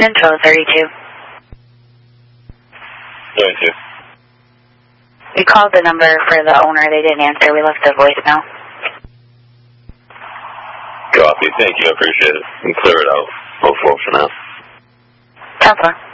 Central 32. 32. We called the number for the owner. They didn't answer. We left a voicemail. Copy. Thank you. I appreciate it. And clear it out. 04 for now. 10-4.